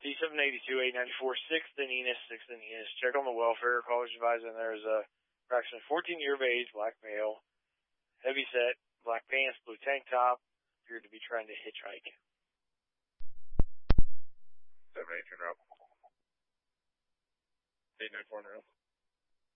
D782 894 6th and Enos. Check on the welfare. Callers advised, and there's a approximately 14 year of age, black male, heavy set, black pants, blue tank top, appeared to be trying to hitchhike. 7-8, turn around. 894 now.